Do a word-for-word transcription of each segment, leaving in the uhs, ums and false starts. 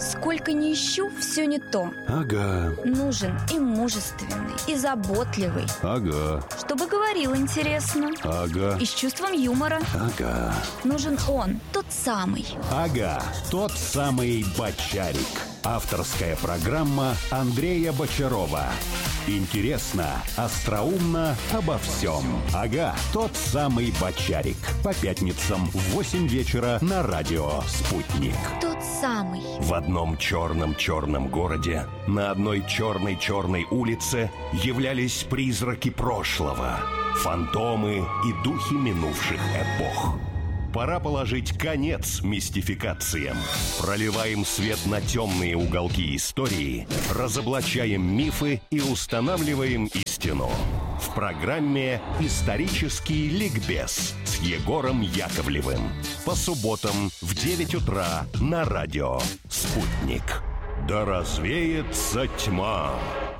Сколько ни ищу, все не то. Ага. Нужен и мужественный, и заботливый. Ага. Чтобы говорил интересно. Ага. И с чувством юмора. Ага. Нужен он, тот самый. Ага, тот самый Бочарик. Авторская программа Андрея Бочарова. Интересно, остроумно, обо всем. Ага, тот самый Бочарик. По пятницам в восемь вечера на радио «Спутник». Тот самый. В одном черном-черном городе, на одной черной-черной улице являлись призраки прошлого, фантомы и духи минувших эпох. Пора положить конец мистификациям. Проливаем свет на темные уголки истории, разоблачаем мифы и устанавливаем истину. В программе «Исторический ликбез» с Егором Яковлевым. По субботам в девять утра на радио «Спутник». Да развеется тьма.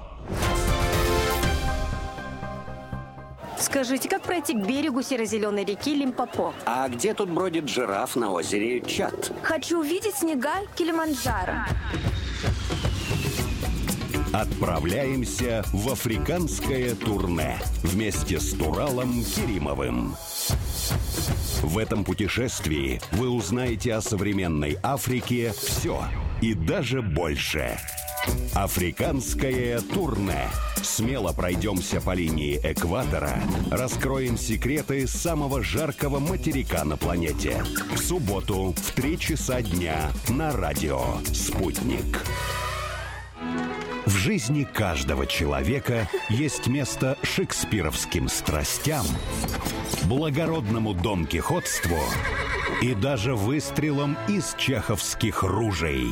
Скажите, как пройти к берегу серо-зеленой реки Лимпопо? А где тут бродит жираф на озере Чад? Хочу увидеть снега Килиманджаро. Отправляемся в африканское турне вместе с Туралом Керимовым. В этом путешествии вы узнаете о современной Африке все и даже больше. Африканское турне. Смело пройдемся по линии экватора, раскроем секреты самого жаркого материка на планете. В субботу в три часа дня на радио «Спутник». В жизни каждого человека есть место шекспировским страстям, благородному донкихотству и даже выстрелам из чеховских ружей.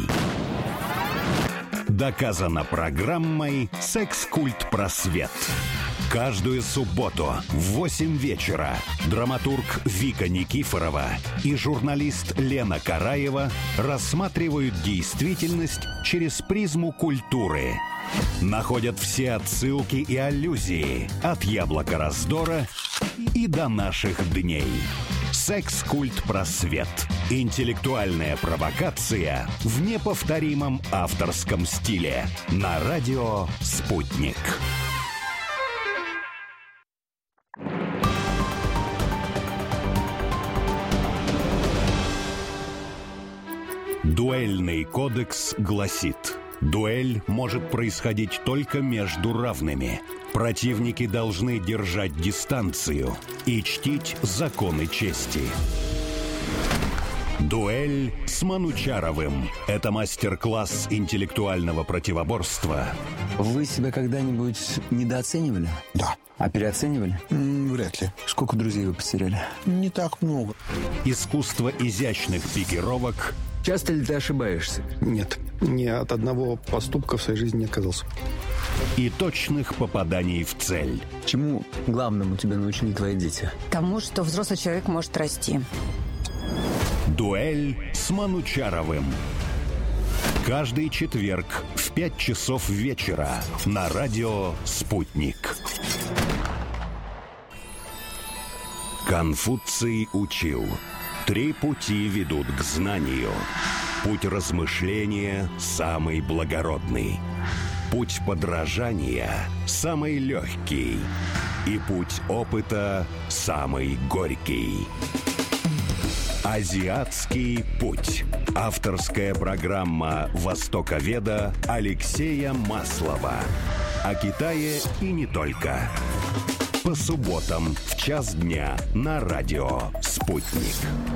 Доказано программой «Секс-культ просвет». Каждую субботу в восемь вечера драматург Вика Никифорова и журналист Лена Караева рассматривают действительность через призму культуры. Находят все отсылки и аллюзии от яблока раздора и до наших дней. «Секс-культ просвет». Интеллектуальная провокация в неповторимом авторском стиле. На радио «Спутник». Дуэльный кодекс гласит: дуэль может происходить только между равными. Противники должны держать дистанцию и чтить законы чести. Дуэль с Манучаровым. Это мастер-класс интеллектуального противоборства. Вы себя когда-нибудь недооценивали? Да. А переоценивали? М, вряд ли. Сколько друзей вы потеряли? Не так много. Искусство изящных пикировок. Часто ли ты ошибаешься? Нет. Ни от одного поступка в своей жизни не отказался. И точных попаданий в цель. Чему главному тебя научили твои дети? Тому, что взрослый человек может расти. Дуэль с Манучаровым. Каждый четверг в пять часов вечера на радио «Спутник». Конфуций учил: три пути ведут к знанию. Путь размышления самый благородный. Путь подражания самый легкий. И путь опыта самый горький. Азиатский путь. Авторская программа востоковеда Алексея Маслова. О Китае и не только. По субботам в час дня на радио «Спутник».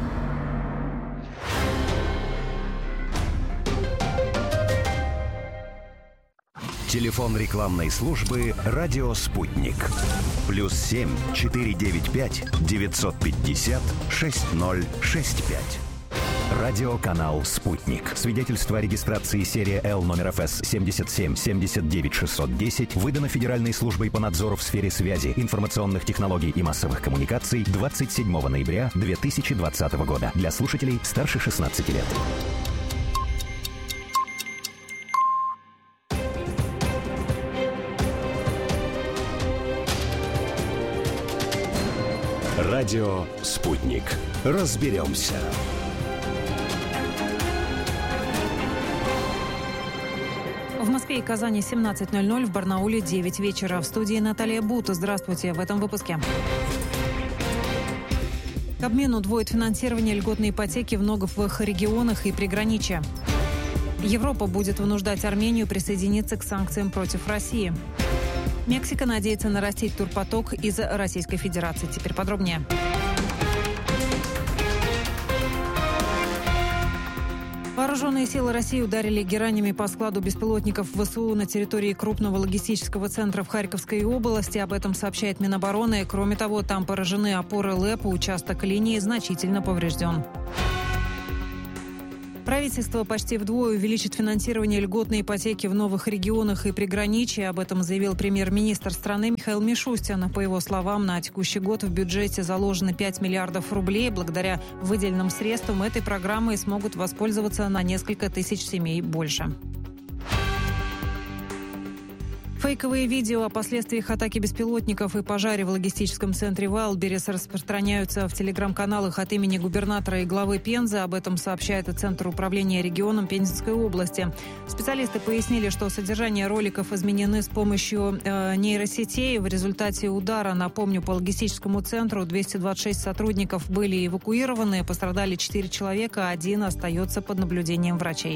Телефон рекламной службы «Радио Спутник». Плюс семь четыре девять пять девятьсот пятьдесят шесть ноль шесть пять. Радиоканал «Спутник». Свидетельство о регистрации серия Л номер эф эс семь семь семь девять шесть десять выдано Федеральной службой по надзору в сфере связи, информационных технологий и массовых коммуникаций двадцать седьмого ноября две тысячи двадцатого года. Для слушателей старше шестнадцати лет. Радио «Спутник». Разберемся. В Москве и Казани семнадцать ноль ноль, в Барнауле девять вечера. В студии Наталья Бута. Здравствуйте. В этом выпуске. Кабмин удвоит финансирование льготной ипотеки в новых регионах и приграничья. Европа будет вынуждать Армению присоединиться к санкциям против России. Мексика надеется нарастить турпоток из Российской Федерации. Теперь подробнее. Вооруженные силы России ударили геранями по складу беспилотников ВСУ на территории крупного логистического центра в Харьковской области. Об этом сообщает Минобороны. Кроме того, там поражены опоры ЛЭПа, участок линии значительно поврежден. Правительство почти вдвое увеличит финансирование льготной ипотеки в новых регионах и приграничье. Об этом заявил премьер-министр страны Михаил Мишустин. По его словам, на текущий год в бюджете заложено пять миллиардов рублей. Благодаря выделенным средствам этой программой смогут воспользоваться на несколько тысяч семей больше. Фейковые видео о последствиях атаки беспилотников и пожаре в логистическом центре Вайлдберрис распространяются в телеграм-каналах от имени губернатора и главы Пензы. Об этом сообщает Центр управления регионом Пензенской области. Специалисты пояснили, что содержание роликов изменены с помощью э, нейросетей. В результате удара, напомню, по логистическому центру двести двадцать шесть сотрудников были эвакуированы. Пострадали четыре человека, один остается под наблюдением врачей.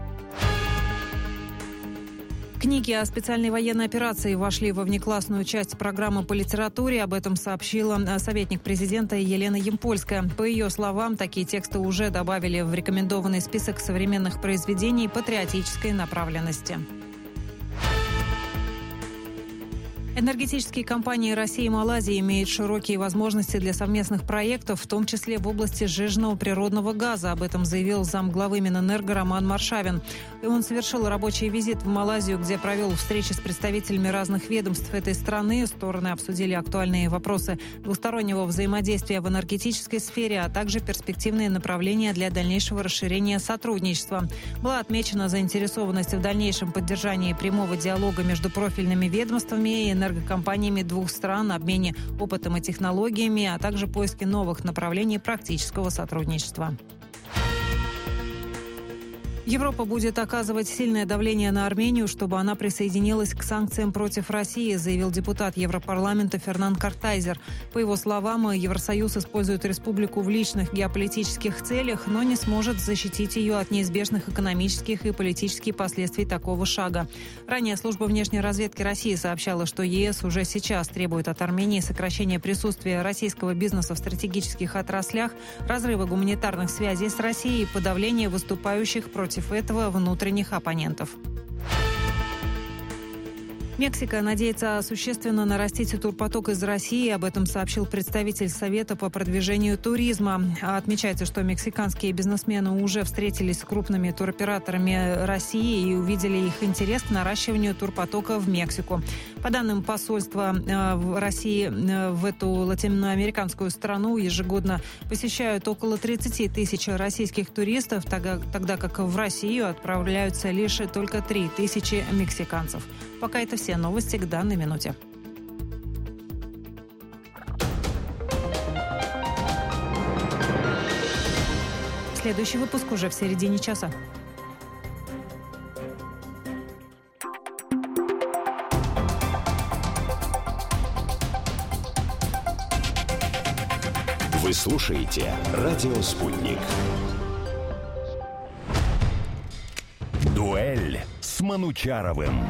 Книги о специальной военной операции вошли во внеклассную часть программы по литературе. Об этом сообщила советник президента Елена Ямпольская. По ее словам, такие тексты уже добавили в рекомендованный список современных произведений патриотической направленности. Энергетические компании России и Малайзии имеют широкие возможности для совместных проектов, в том числе в области сжиженного природного газа. Об этом заявил замглавы Минэнерго Роман Маршавин. И он совершил рабочий визит в Малайзию, где провел встречи с представителями разных ведомств этой страны. Стороны обсудили актуальные вопросы двустороннего взаимодействия в энергетической сфере, а также перспективные направления для дальнейшего расширения сотрудничества. Была отмечена заинтересованность в дальнейшем поддержании прямого диалога между профильными ведомствами и энергокомпаниями двух стран, обмене опытом и технологиями, а также поиске новых направлений практического сотрудничества. Европа будет оказывать сильное давление на Армению, чтобы она присоединилась к санкциям против России, заявил депутат Европарламента Фернан Картайзер. По его словам, Евросоюз использует республику в личных геополитических целях, но не сможет защитить ее от неизбежных экономических и политических последствий такого шага. Ранее служба внешней разведки России сообщала, что ЕС уже сейчас требует от Армении сокращения присутствия российского бизнеса в стратегических отраслях, разрыва гуманитарных связей с Россией и подавления выступающих против этого внутренних оппонентов. Мексика надеется существенно нарастить турпоток из России. Об этом сообщил представитель Совета по продвижению туризма. Отмечается, что мексиканские бизнесмены уже встретились с крупными туроператорами России и увидели их интерес к наращиванию турпотока в Мексику. По данным посольства в России в эту латиноамериканскую страну ежегодно посещают около тридцать тысяч российских туристов, тогда как в Россию отправляются лишь только три тысячи мексиканцев. Пока это все новости к данной минуте. Следующий выпуск уже в середине часа. Вы слушаете «Радио Спутник». Дуэль с Манучаровым.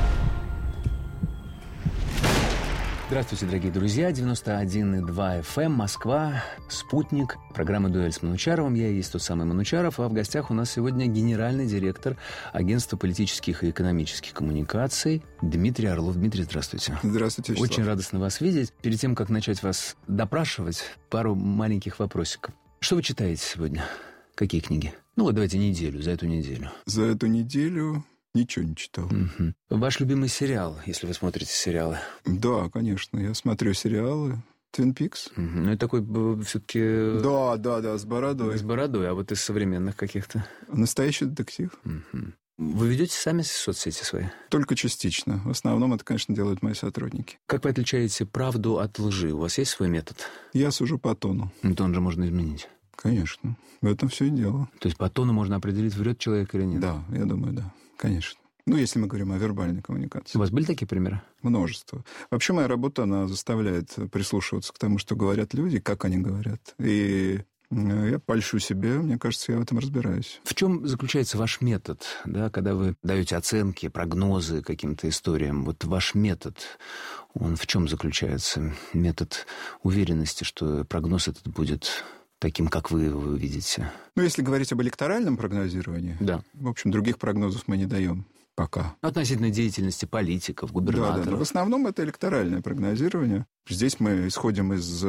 Здравствуйте, дорогие друзья. девяносто один и два эф эм, Москва, Спутник, программа «Дуэль с Манучаровым». Я и есть тот самый Манучаров, а в гостях у нас сегодня генеральный директор Агентства политических и экономических коммуникаций Дмитрий Орлов. Дмитрий, здравствуйте. Здравствуйте, Вячеслав. Очень радостно вас видеть. Перед тем, как начать вас допрашивать, пару маленьких вопросиков. Что вы читаете сегодня? Какие книги? Ну вот давайте неделю, за эту неделю. За эту неделю... Ничего не читал. Угу. Ваш любимый сериал, если вы смотрите сериалы? Да, конечно. Я смотрю сериалы. Твин Пикс. Угу. Ну, это такой все-таки... Да, да, да, с бородой. С бородой, а вот из современных каких-то? Настоящий детектив. Угу. Вы ведете сами соцсети свои? Только частично. В основном это, конечно, делают мои сотрудники. Как вы отличаете правду от лжи? У вас есть свой метод? Я сужу по тону. Ну, тон же можно изменить. Конечно. В этом все и дело. То есть по тону можно определить, врет человек или нет? Да, я думаю, да. Конечно. Ну, если мы говорим о вербальной коммуникации. У вас были такие примеры? Множество. Вообще моя работа, она заставляет прислушиваться к тому, что говорят люди, как они говорят. И я польщу себе, мне кажется, я в этом разбираюсь. В чем заключается ваш метод, да, когда вы даете оценки, прогнозы каким-то историям? Вот ваш метод, он в чем заключается? Метод уверенности, что прогноз этот будет таким, как вы его видите? Ну, если говорить об электоральном прогнозировании, да. В общем, других прогнозов мы не даем. Пока. Относительно деятельности политиков, губернаторов. Да, да, да. В основном это электоральное прогнозирование. Здесь мы исходим из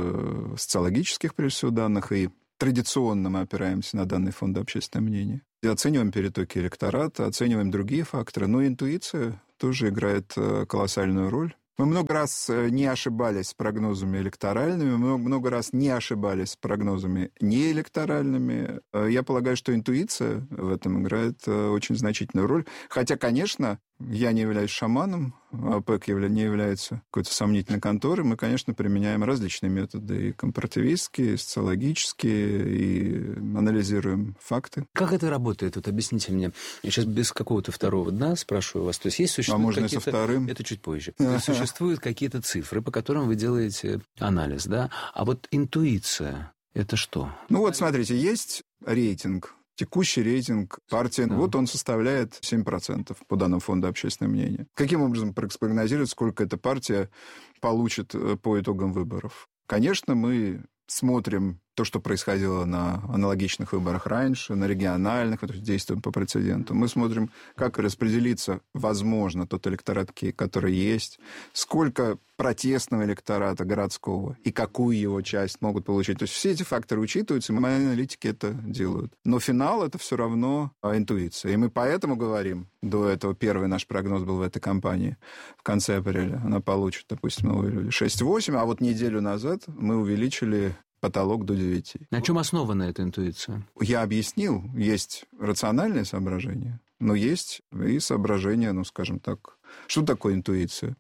э, социологических, прежде всего, данных, и традиционно мы опираемся на данные фонда общественного мнения. И оцениваем перетоки электората, оцениваем другие факторы. Но интуиция тоже играет э, колоссальную роль. Мы много раз не ошибались с прогнозами электоральными, мы много раз не ошибались с прогнозами неэлекторальными. Я полагаю, что интуиция в этом играет очень значительную роль. Хотя, конечно, я не являюсь шаманом, а ОПЕК не является какой-то сомнительной конторой. Мы, конечно, применяем различные методы, и компаративистские, и социологические, и анализируем факты. Как это работает? Вот объясните мне. Я сейчас без какого-то второго дна спрашиваю вас. То есть есть существуют а можно какие-то... со вторым? Это чуть позже. То есть существуют какие-то цифры, по которым вы делаете анализ, да? А вот интуиция – это что? Ну вот, смотрите, есть рейтинг. Текущий рейтинг партии, да. Вот он составляет семь процентов по данным фонда общественного мнения. Каким образом прогнозируют, сколько эта партия получит по итогам выборов? Конечно, мы смотрим то, что происходило на аналогичных выборах раньше, на региональных, вот, действуем по прецеденту. Мы смотрим, как распределится, возможно, тот электорат, который есть, сколько протестного электората городского и какую его часть могут получить. То есть все эти факторы учитываются, и мои аналитики это делают. Но финал — это все равно интуиция. И мы поэтому говорим, до этого первый наш прогноз был в этой кампании, в конце апреля она получит, допустим, новые люди шесть-восемь, а вот неделю назад мы увеличили потолок до девяти. На чем основана эта интуиция? Я объяснил, есть рациональные соображения, но есть и соображения, ну, скажем так. Что такое интуиция?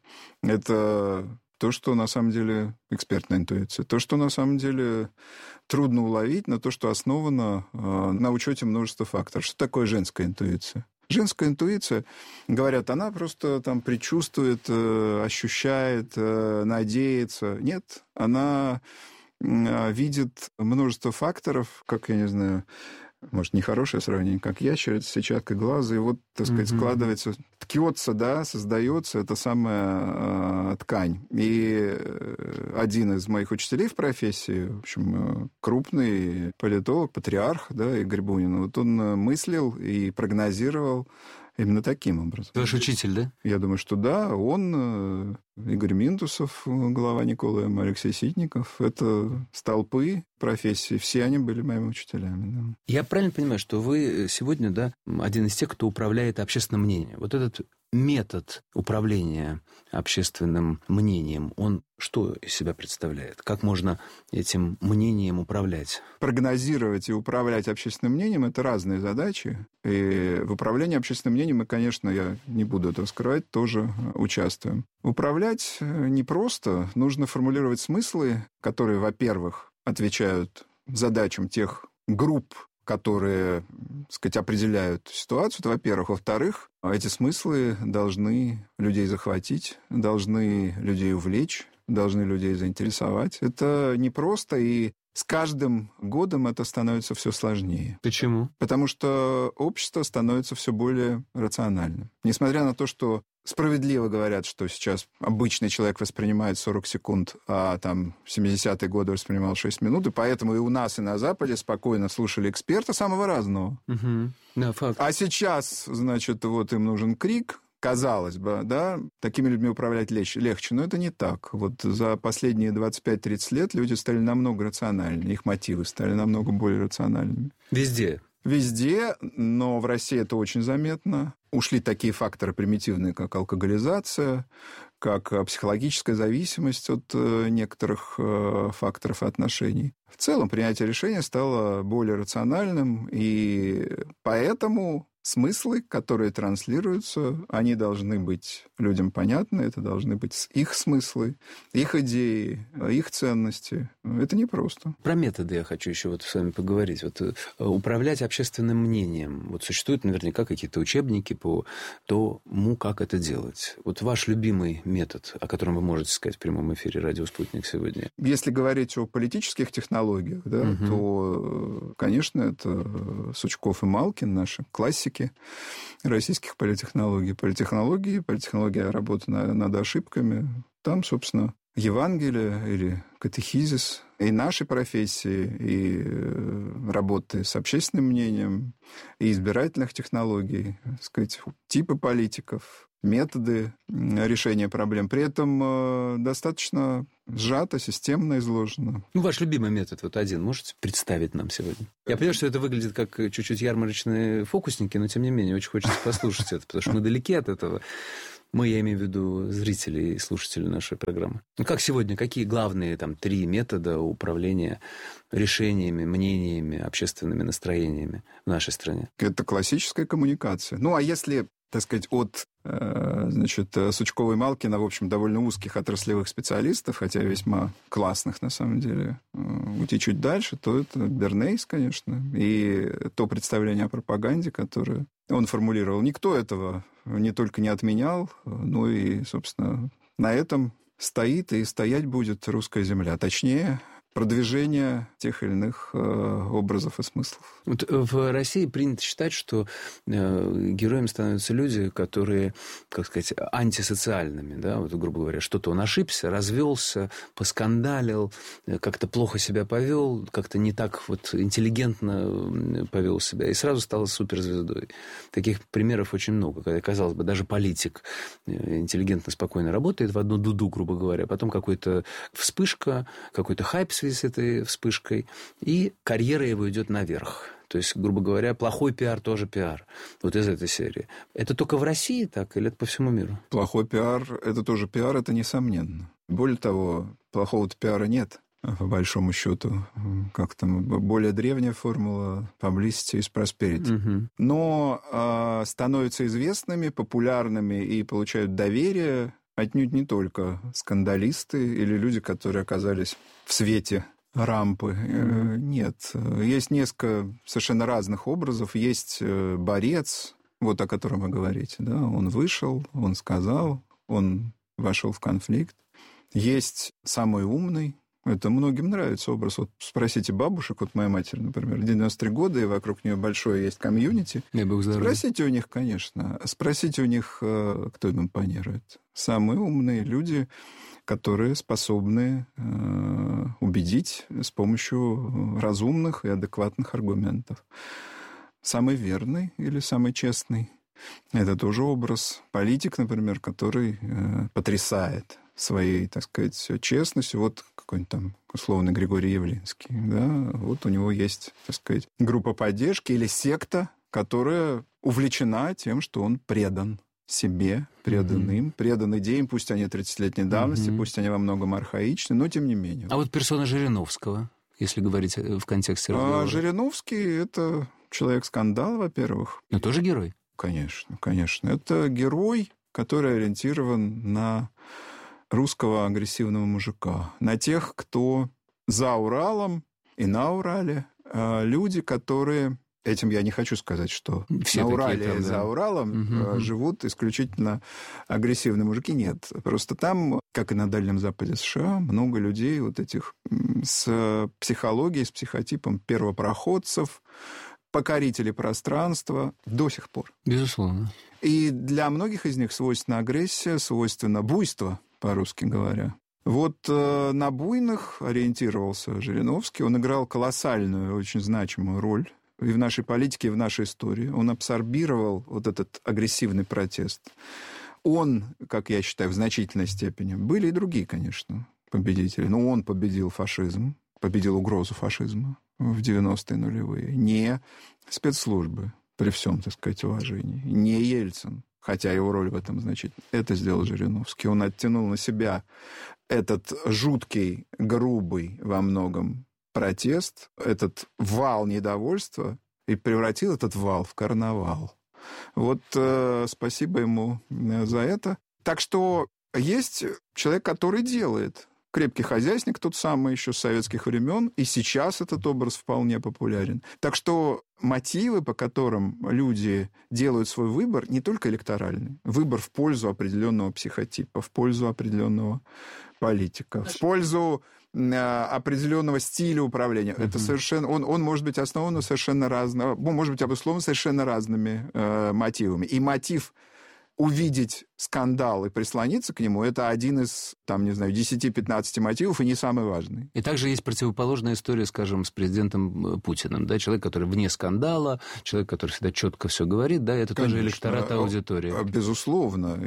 Это то, что на самом деле экспертная интуиция, то, что на самом деле трудно уловить, но то, что основано э, на учете множества факторов. Что такое женская интуиция? Женская интуиция, говорят, она просто там предчувствует, э, ощущает, э, надеется. Нет, она видит множество факторов, как, я не знаю, может, нехорошее сравнение, как ящерица, сетчатка глаза, и вот, так сказать, mm-hmm. складывается, ткется, да, создается эта самая э, ткань. И один из моих учителей в профессии, в общем, крупный политолог, патриарх, да, Игорь Бунин, вот он мыслил и прогнозировал именно таким образом. Ваш учитель, да? Я думаю, что да. Он, Игорь Минтусов, глава Николаем, Алексей Ситников. Это столпы профессии. Все они были моими учителями. Да. Я правильно понимаю, что вы сегодня, да, один из тех, кто управляет общественным мнением. Вот этот метод управления общественным мнением, он что из себя представляет? Как можно этим мнением управлять? Прогнозировать и управлять общественным мнением – это разные задачи. И в управлении общественным мнением мы, конечно, я не буду этого скрывать, тоже участвуем. Управлять непросто. Нужно формулировать смыслы, которые, во-первых, отвечают задачам тех групп, которые, так сказать, определяют ситуацию, это, во-первых. Во-вторых, эти смыслы должны людей захватить, должны людей увлечь, должны людей заинтересовать. Это непросто, и с каждым годом это становится все сложнее. Почему? Потому что общество становится все более рациональным. Несмотря на то, что справедливо говорят, что сейчас обычный человек воспринимает сорок секунд, а там в семидесятые годы воспринимал шесть минут, и поэтому и у нас, и на Западе спокойно слушали эксперта самого разного. Угу. Да, факт. А сейчас, значит, вот им нужен крик, казалось бы, да, такими людьми управлять легче, легче, но это не так. Вот за последние двадцать пять-тридцать лет люди стали намного рациональнее, их мотивы стали намного более рациональными. Везде? Везде, но в России это очень заметно. Ушли такие факторы примитивные, как алкоголизация, как психологическая зависимость от некоторых факторов и отношений. В целом принятие решения стало более рациональным, и поэтому смыслы, которые транслируются, они должны быть людям понятны, это должны быть их смыслы, их идеи, их ценности. Это непросто. Про методы я хочу еще вот с вами поговорить. Вот управлять общественным мнением. Вот существуют наверняка какие-то учебники по тому, как это делать. Вот ваш любимый метод, о котором вы можете сказать в прямом эфире «Радио Спутник» сегодня. Если говорить о политических технологиях, да, угу. то, конечно, это Сучков и Малкин, наши классики российских политтехнологий. Политтехнологии, политтехнология работы над ошибками. Там, собственно, Евангелие или катехизис и нашей профессии, и работы с общественным мнением, и избирательных технологий, так сказать, типы политиков, методы решения проблем. При этом достаточно сжато, системно изложено. Ну, ваш любимый метод вот один можете представить нам сегодня? Я понимаю, что это выглядит как чуть-чуть ярмарочные фокусники, но, тем не менее, очень хочется послушать это, потому что мы далеки от этого. Мы, я имею в виду зрителей и слушателей нашей программы. Ну, как сегодня, какие главные там три метода управления решениями, мнениями, общественными настроениями в нашей стране? Это классическая коммуникация. Ну, а если, так сказать, от значит, Сучкова и Малкина, в общем, довольно узких отраслевых специалистов, хотя весьма классных, на самом деле, уйти чуть дальше, то это Бернейс, конечно, и то представление о пропаганде, которое он формулировал. Никто этого не только не отменял, но и, собственно, на этом стоит и стоять будет русская земля. Точнее, продвижение тех или иных э, образов и смыслов. Вот в России принято считать, что э, героями становятся люди, которые, как сказать, антисоциальными, да, вот, грубо говоря, что-то он ошибся, развелся, поскандалил, как-то плохо себя повел, как-то не так вот интеллигентно повел себя, и сразу стал суперзвездой. Таких примеров очень много, когда, казалось бы, даже политик интеллигентно, спокойно работает в одну дуду, грубо говоря, потом какой-то вспышка, какой-то хайп с этой вспышкой, и карьера его идет наверх. То есть, грубо говоря, плохой пиар тоже пиар. Вот из этой серии. Это только в России так или это по всему миру? Плохой пиар – это тоже пиар, это несомненно. Более того, плохого-то пиара нет, по большому счету. Как там, более древняя формула publicity is prosperity. Угу. Но э, становятся известными, популярными и получают доверие отнюдь не только скандалисты или люди, которые оказались в свете рампы. Mm-hmm. Нет. Есть несколько совершенно разных образов. Есть борец, вот о котором вы говорите. Да? Он вышел, он сказал, он вошел в конфликт. Есть самый умный. Это многим нравится образ. Вот спросите бабушек, вот моя матерь, например, девяносто три года, и вокруг нее большое есть комьюнити. Спросите у них, конечно. Спросите у них, кто им импонирует. Самые умные люди, которые способны э, убедить с помощью разумных и адекватных аргументов. Самый верный или самый честный – это тоже образ. Политик, например, который э, потрясает своей, так сказать, честностью. Вот какой-нибудь там условный Григорий Явлинский. Да? Вот у него есть, так сказать, группа поддержки или секта, которая увлечена тем, что он предан себе, предан им, mm-hmm. предан идеям, пусть они тридцатилетней давности, mm-hmm. пусть они во многом архаичны, но тем не менее. А вот персона Жириновского, если говорить в контексте разговора? А Жириновский – это человек-скандал, во-первых. Но тоже герой? Конечно, конечно. Это герой, который ориентирован на русского агрессивного мужика, на тех, кто за Уралом и на Урале, люди, которые... Этим я не хочу сказать, что все на Урале там, и за да. Уралом угу. живут исключительно агрессивные мужики. Нет. Просто там, как и на Дальнем Западе США, много людей вот этих с психологией, с психотипом первопроходцев, покорителей пространства до сих пор. Безусловно. И для многих из них свойственна агрессия, свойственно буйство, по-русски говоря. Вот э, на буйных ориентировался Жириновский. Он играл колоссальную, очень значимую роль и в нашей политике, и в нашей истории. Он абсорбировал вот этот агрессивный протест. Он, как я считаю, в значительной степени, были и другие, конечно, победители, но он победил фашизм, победил угрозу фашизма в девяностые нулевые. Не спецслужбы, при всем, так сказать, уважении, не Ельцин, хотя его роль в этом значительна. Это сделал Жириновский. Он оттянул на себя этот жуткий, грубый во многом протест, этот вал недовольства, и превратил этот вал в карнавал. Вот э, спасибо ему за это. Так что есть человек, который делает. Крепкий хозяйственник, тот самый еще с советских времен, и сейчас этот образ вполне популярен. Так что мотивы, по которым люди делают свой выбор, не только электоральный. Выбор в пользу определенного психотипа, в пользу определенного политика, в пользу определенного стиля управления. Uh-huh. Это совершенно, он, он может быть основан на совершенно разного, может быть обусловлен совершенно разными э, мотивами. И мотив увидеть скандал и прислониться к нему, это один из, там, не знаю, десяти-пятнадцати мотивов, и не самый важный. И также есть противоположная история, скажем, с президентом Путиным, да, человек, который вне скандала, человек, который всегда четко все говорит, да, это Конечно. Тоже электорат аудитории. Безусловно.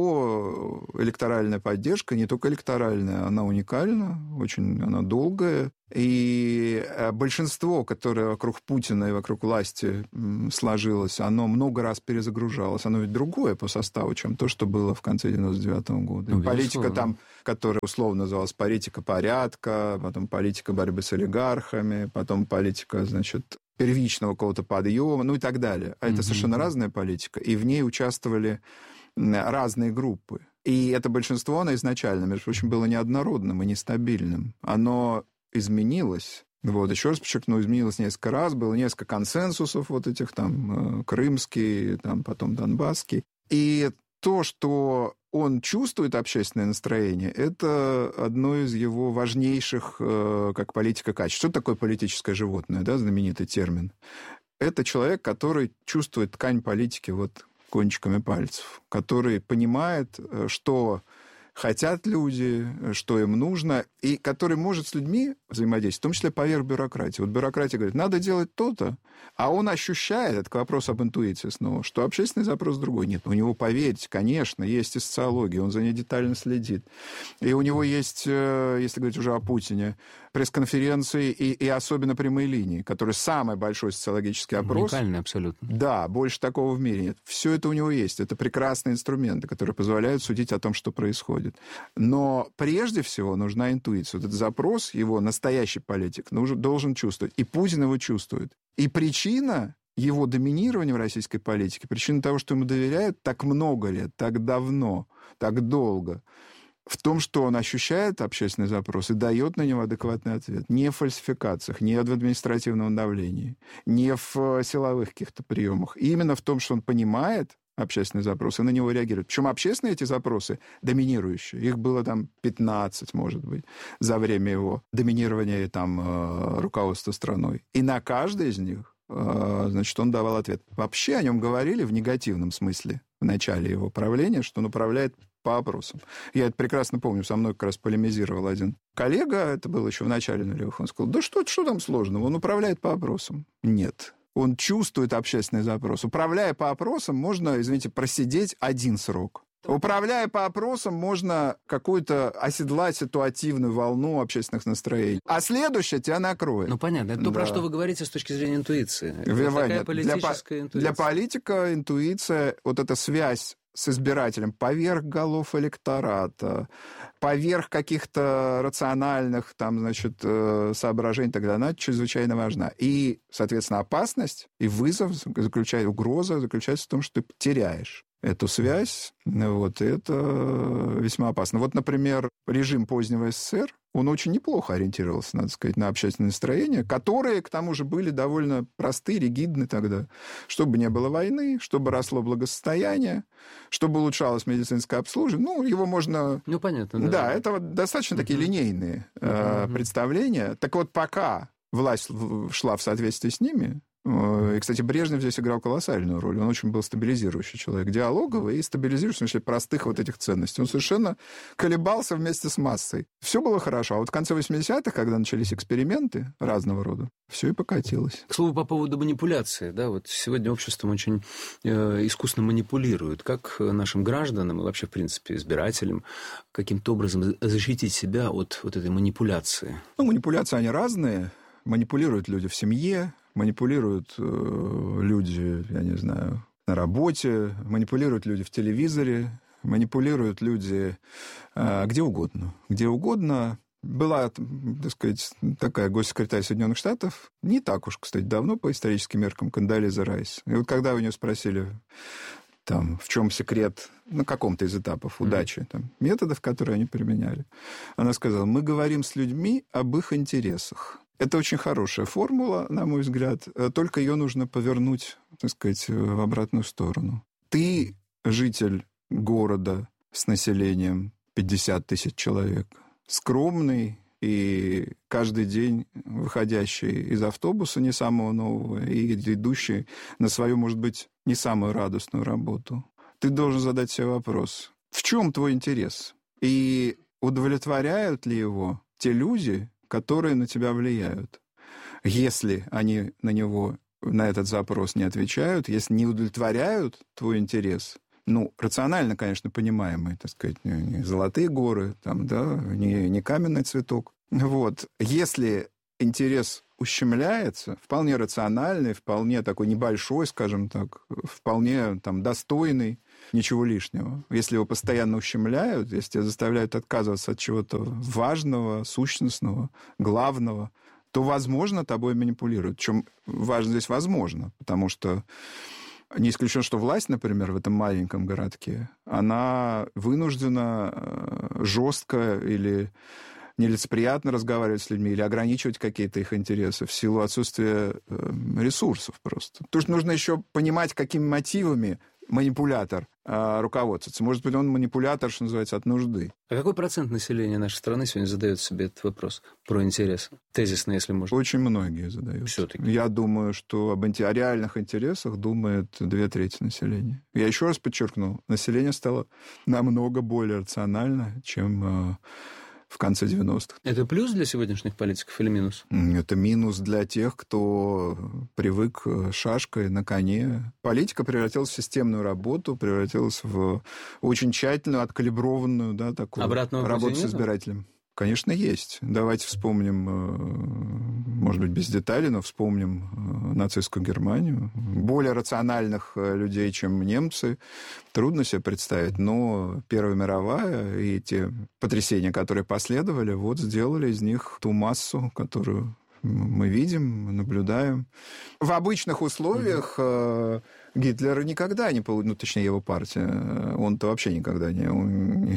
Его электоральная поддержка, не только электоральная, она уникальна, очень она долгая. И большинство, которое вокруг Путина и вокруг власти сложилось, оно много раз перезагружалось. Оно ведь другое по составу, чем то, что было в конце девяносто девятого года. Ну, политика там, которая условно называлась политика порядка, потом политика борьбы с олигархами, потом политика, значит, первичного какого-то подъема, ну и так далее. А mm-hmm. это совершенно разная политика, и в ней участвовали разные группы. И это большинство, оно изначально, между прочим, было неоднородным и нестабильным. Оно изменилось. Вот, еще раз подчеркну, изменилось несколько раз, было несколько консенсусов вот этих там, крымский, там, потом донбасский. И то, что он чувствует общественное настроение, это одно из его важнейших, как политика, качеств. Что такое политическое животное, да, знаменитый термин? Это человек, который чувствует ткань политики вот кончиками пальцев, который понимает, что хотят люди, что им нужно, и который может с людьми взаимодействовать, в том числе поверх бюрократии. Вот бюрократия говорит, надо делать то-то, а он ощущает, это к вопросу об интуиции снова, что общественный запрос другой. Нет, у него, поверьте, конечно, есть и социология, он за ней детально следит. И у него есть, если говорить уже о Путине, пресс-конференции и, и особенно прямые линии, которые самый большой социологический опрос. Уникальный абсолютно. Да, больше такого в мире нет. Все это у него есть. Это прекрасные инструменты, которые позволяют судить о том, что происходит. Но прежде всего нужна интуиция. Вот этот запрос его настоящий политик нужен, должен чувствовать. И Путин его чувствует. И причина его доминирования в российской политике, причина того, что ему доверяют так много лет, так давно, так долго, в том, что он ощущает общественный запрос и дает на него адекватный ответ. Не в фальсификациях, не в административном давлении, не в силовых каких-то приемах. Именно в том, что он понимает общественный запрос и на него реагирует. Причем общественные эти запросы доминирующие. Их было там пятнадцать, может быть, за время его доминирования там, руководства страной. И на каждый из них, значит, он давал ответ. Вообще о нем говорили в негативном смысле в начале его правления, что он управляет по опросам. Я это прекрасно помню, со мной как раз полемизировал один коллега, это было еще в начале нулевых, он сказал, да что, что там сложного, он управляет по опросам. Нет. Он чувствует общественный запрос. Управляя по опросам, можно, извините, просидеть один срок. Управляя по опросам, можно какую-то оседлать ситуативную волну общественных настроений. А следующее тебя накроет. Ну, понятно. Это то, да. про что вы говорите с точки зрения интуиции. Это такая политическая для, интуиция. Для политика интуиция, вот эта связь с избирателем поверх голов электората, поверх каких-то рациональных там, значит, соображений и так далее, она чрезвычайно важна. И, соответственно, опасность и вызов, заключает, угроза заключается в том, что ты теряешь эту связь, вот, и это весьма опасно. Вот, например, режим позднего СССР, он очень неплохо ориентировался, надо сказать, на общественные настроения, которые, к тому же, были довольно просты, ригидны тогда. Чтобы не было войны, чтобы росло благосостояние, чтобы улучшалось медицинское обслуживание. Ну, его можно... Ну, понятно, да. Да, это вот достаточно uh-huh. такие линейные uh-huh. э, представления. Так вот, пока власть шла в соответствии с ними... И, кстати, Брежнев здесь играл колоссальную роль. Он очень был стабилизирующий человек, диалоговый и стабилизирующий, в смысле, простых вот этих ценностей. Он совершенно колебался вместе с массой. Все было хорошо. А вот в конце восьмидесятых, когда начались эксперименты разного рода, все и покатилось. К слову, по поводу манипуляции. Да, вот сегодня обществом очень э, искусно манипулируют. Как нашим гражданам и вообще, в принципе, избирателям каким-то образом защитить себя от вот этой манипуляции? Ну, манипуляции, они разные. Манипулируют люди в семье, манипулируют э, люди, я не знаю, на работе, манипулируют люди в телевизоре, манипулируют люди э, где угодно. Где угодно Была, так сказать, такая госсекретарь Соединенных Штатов, не так уж, кстати, давно по историческим меркам, Кондолиза Райс. И вот когда у нее спросили, там, в чем секрет на каком-то из этапов удачи, там, методов, которые они применяли, она сказала, мы говорим с людьми об их интересах. Это очень хорошая формула, на мой взгляд, только ее нужно повернуть, так сказать, в обратную сторону. Ты житель города с населением пятьдесят тысяч человек, скромный и каждый день выходящий из автобуса не самого нового и идущий на свою, может быть, не самую радостную работу. Ты должен задать себе вопрос, в чем твой интерес? И удовлетворяют ли его те люди, которые на тебя влияют? Если они на него, на этот запрос не отвечают, если не удовлетворяют твой интерес, ну, рационально, конечно, понимаемый, так сказать, не золотые горы, там, да, не, не каменный цветок. Вот. Если интерес ущемляется, вполне рациональный, вполне такой небольшой, скажем так, вполне там достойный, ничего лишнего. Если его постоянно ущемляют, если тебя заставляют отказываться от чего-то важного, сущностного, главного, то, возможно, тобой манипулируют. Причем важно здесь возможно, потому что не исключено, что власть, например, в этом маленьком городке, она вынуждена жестко или нелицеприятно разговаривать с людьми или ограничивать какие-то их интересы в силу отсутствия ресурсов просто. То есть нужно еще понимать, какими мотивами манипулятор а, руководствуется. Может быть, он манипулятор, что называется, от нужды. А какой процент населения нашей страны сегодня задает себе этот вопрос про интересы? Тезисно, если можно. Очень многие задают. Все-таки. Я думаю, что об инте... о реальных интересах думает две трети населения. Я еще раз подчеркну, население стало намного более рационально, чем в конце девяностых. Это плюс для сегодняшних политиков или минус? Это минус для тех, кто привык шашкой на коне. Политика превратилась в системную работу, превратилась в очень тщательную, откалиброванную, да, такую Обратного работу с нету? избирателем. Конечно, есть. Давайте вспомним, может быть, без деталей, но вспомним нацистскую Германию. Более рациональных людей, чем немцы, трудно себе представить. Но Первая мировая и те потрясения, которые последовали, вот сделали из них ту массу, которую мы видим, наблюдаем. В обычных условиях mm-hmm. Гитлер никогда не получил, ну, точнее, его партия, он-то вообще никогда не... Он,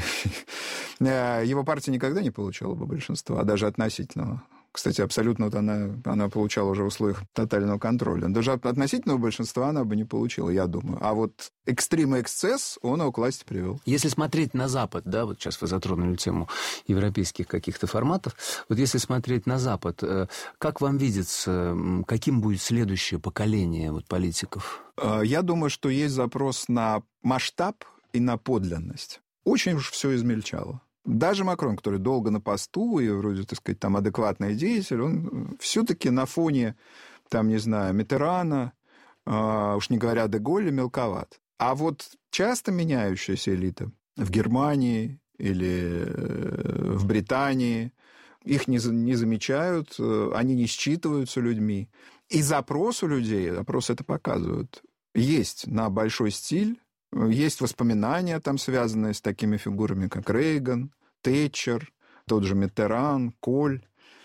его партия никогда не получала бы большинства, даже относительного. Кстати, абсолютно вот она, она получала уже в условиях тотального контроля. Даже относительного большинства она бы не получила, я думаю. А вот экстрим и эксцесс он его к власти привел. Если смотреть на Запад, да, вот сейчас вы затронули тему европейских каких-то форматов, вот если смотреть на Запад, как вам видится, каким будет следующее поколение вот политиков? Я думаю, что есть запрос на масштаб и на подлинность. Очень уж все измельчало. Даже Макрон, который долго на посту и вроде, так сказать, там адекватный деятель, он все-таки на фоне, там, не знаю, Миттерана, э, уж не говоря о де Голле, мелковат. А вот часто меняющаяся элита в Германии или в Британии, их не, не замечают, они не считываются людьми. И запрос у людей, запрос это показывают, есть на большой стиль. Есть воспоминания, там, связанные с такими фигурами, как Рейган, Тэтчер, тот же Миттеран, Коль.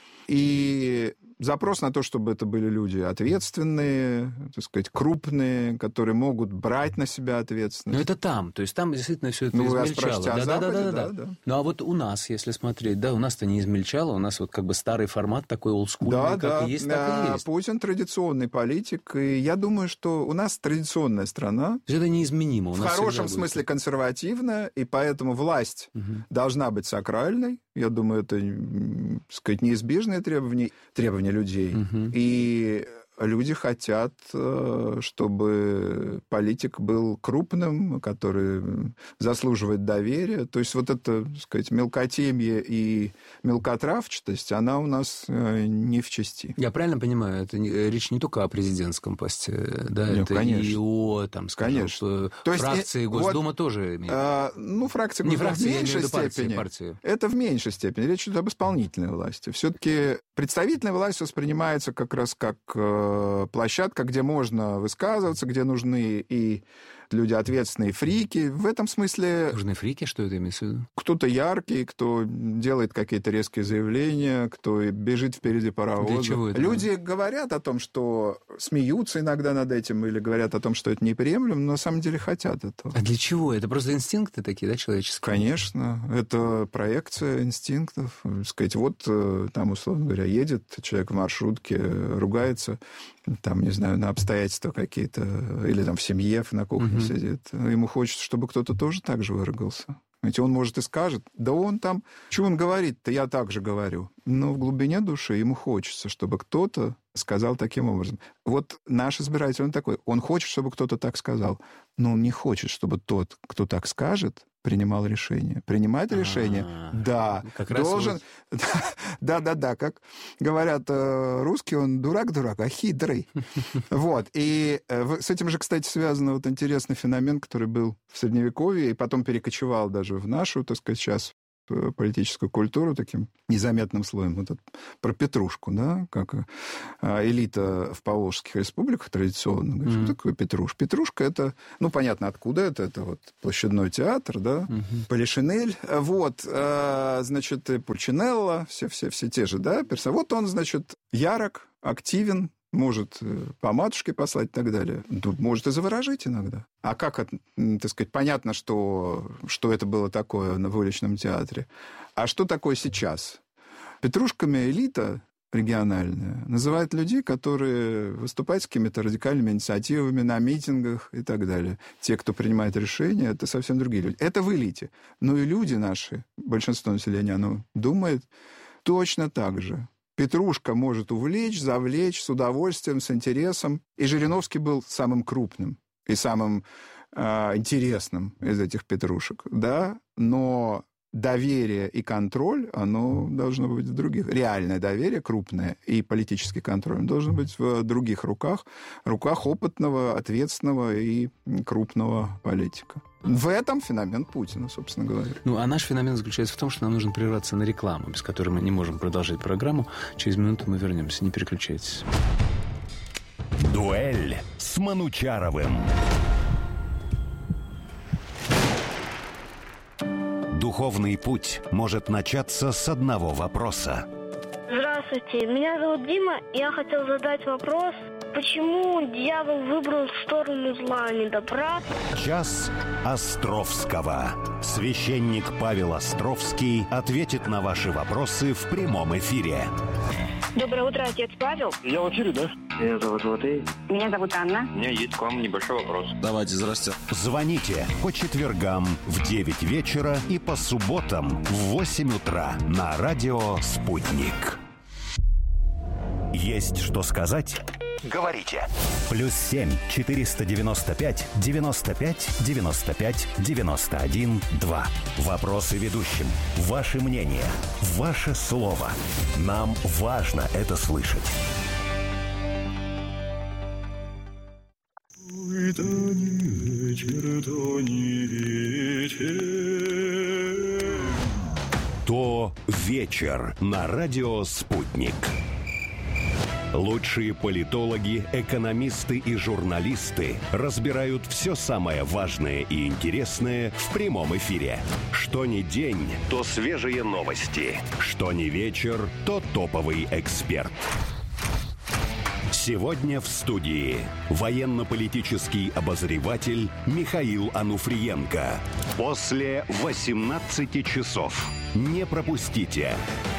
И запрос на то, чтобы это были люди ответственные, так сказать, крупные, которые могут брать на себя ответственность. Но это там, то есть там действительно все это ну, измельчало. Да, да, Западе, да, да, да, да, да. Ну а вот у нас, если смотреть, да, у нас-то не измельчало, у нас вот как бы старый формат такой олдскульный, да, как да. есть, так и есть. Путин традиционный политик, и я думаю, что у нас традиционная страна. То есть это неизменимо. У в нас хорошем смысле консервативная, и поэтому власть угу. должна быть сакральной. Я думаю, это, так сказать, неизбежное требование, требование людей. Угу. И люди хотят, чтобы политик был крупным, который заслуживает доверия. То есть вот это, так сказать, мелкотемье и мелкотравчатость, она у нас не в чести. Я правильно понимаю, это не, речь не только о президентском посте, да? Ну, это конечно. и о, там, скажем, конечно. То фракции есть, Госдума вот, тоже имеет. А, ну, фракция не Госдума фракция, в меньшей степени. Партии, партии. Это в меньшей степени. Речь идет об исполнительной власти. Все-таки представительная власть воспринимается как раз как площадка, где можно высказываться, где нужны и люди ответственные фрики. В этом смысле... Южные фрики, что это имеется в виду? Кто-то яркий, кто делает какие-то резкие заявления, кто бежит впереди паровоза. Для чего это? Люди говорят о том, что смеются иногда над этим, или говорят о том, что это неприемлемо, но на самом деле хотят этого. А для чего? Это просто инстинкты такие, да, человеческие? Конечно. Это проекция инстинктов. Сказать, вот там, условно говоря, едет человек в маршрутке, ругается, там, не знаю, на обстоятельства какие-то, или там в семье на кухне угу. сидит. Ему хочется, чтобы кто-то тоже так же выругался. Ведь он, может, и скажет, да он там, что он говорит-то, я так же говорю. Но в глубине души ему хочется, чтобы кто-то сказал таким образом. Вот наш избиратель, он такой, он хочет, чтобы кто-то так сказал, но он не хочет, чтобы тот, кто так скажет, принимал решение. Принимать решение, А-а-а. да, как должен... Да-да-да, как говорят русские, он дурак-дурак, а хитрый. Вот. И с этим же, кстати, связан вот интересный феномен, который был в Средневековье и потом перекочевал даже в нашу, так сказать, сейчас политическую культуру таким незаметным слоем. Вот это, про Петрушку, да, как элита в поволжских республиках традиционно. Mm-hmm. Что такое Петруш? Петрушка — это, ну, понятно, откуда это. Это вот площадной театр, да, mm-hmm. Полишинель, вот, значит, Пульчинелло, все-все-все те же, да, персонажи. Вот он, значит, ярок, активен, может по матушке послать и так далее. Тут может и заворожить иногда. А как, так сказать, понятно, что, что это было такое в уличном театре. А что такое сейчас? Петрушками элита региональная называет людей, которые выступают с какими-то радикальными инициативами на митингах и так далее. Те, кто принимает решения, это совсем другие люди. Это в элите. Но и люди наши, большинство населения, оно думает точно так же. Петрушка может увлечь, завлечь с удовольствием, с интересом. И Жириновский был самым крупным и самым э, интересным из этих петрушек. Да? Но доверие и контроль, оно должно быть в других. Реальное доверие, крупное, и политический контроль должен быть в других руках. Руках опытного, ответственного и крупного политика. В этом феномен Путина, собственно говоря. Ну, а наш феномен заключается в том, что нам нужно прерваться на рекламу, без которой мы не можем продолжать программу. Через минуту мы вернемся. Не переключайтесь. Дуэль с Манучаровым. Духовный путь может начаться с одного вопроса. Здравствуйте, меня зовут Дима, и я хотел задать вопрос, почему дьявол выбрал сторону зла, а не добра? Час Островского. Священник Павел Островский ответит на ваши вопросы в прямом эфире. Доброе утро, отец Павел. Я в эфире, да? Меня зовут Золотый. Меня зовут Анна. У меня есть к вам небольшой вопрос. Давайте, здрасте. Звоните по четвергам в девять вечера и по субботам в восемь утра на радио «Спутник». Есть что сказать? Говорите. Плюс семь четыреста девяносто пять девяносто пять девяносто пять девяносто один два. Вопросы ведущим. Ваше мнение. Ваше слово. Нам важно это слышать. Это не вечер, то не вечер. То вечер на радио «Спутник». Лучшие политологи, экономисты и журналисты разбирают все самое важное и интересное в прямом эфире. Что ни день, то свежие новости. Что ни вечер, то топовый эксперт. Сегодня в студии военно-политический обозреватель Михаил Ануфриенко. После восемнадцати часов. Не пропустите.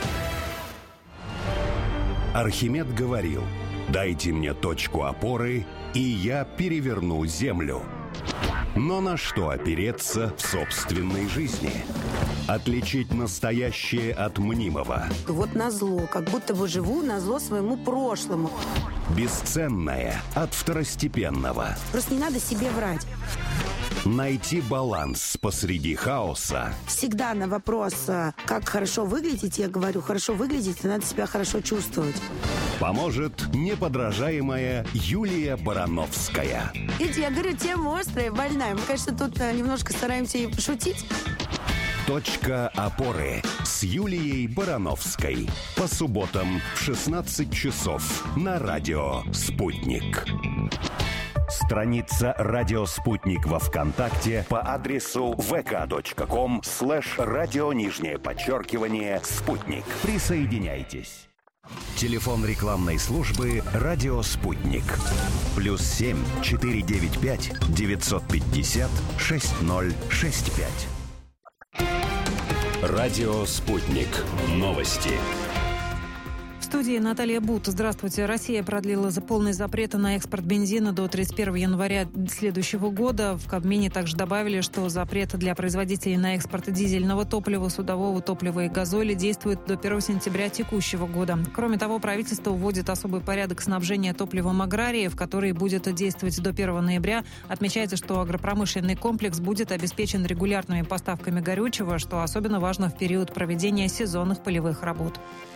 Архимед говорил: «Дайте мне точку опоры, и я переверну землю». Но на что опереться в собственной жизни? Отличить настоящее от мнимого. Вот назло, как будто бы живу назло своему прошлому. Бесценное от второстепенного. Просто не надо себе врать. Найти баланс посреди хаоса. Всегда на вопрос, как хорошо выглядеть, я говорю, хорошо выглядеть, надо себя хорошо чувствовать. Поможет неподражаемая Юлия Барановская. Видите, я говорю, тема острая, больная. Мы, конечно, тут немножко стараемся и пошутить. Точка опоры с Юлией Барановской. По субботам в шестнадцать часов на радио «Спутник». Страница «Радио Спутник» во ВКонтакте по адресу vk.com слэш радио нижнее подчеркивание «Спутник». Присоединяйтесь. Телефон рекламной службы «Радио Спутник». Плюс семь четыре девять пять девятьсот пятьдесят шесть ноль шесть пять. Радио «Спутник». Новости. В студии Наталья Бут. Здравствуйте. Россия продлила за полный запрет на экспорт бензина до тридцать первого января следующего года. В Кабмине также добавили, что запрет для производителей на экспорт дизельного топлива, судового топлива и газоли действует до первого сентября текущего года. Кроме того, правительство вводит особый порядок снабжения топливом аграриев, который будет действовать до первого ноября. Отмечается, что агропромышленный комплекс будет обеспечен регулярными поставками горючего, что особенно важно в период проведения сезонных полевых работ.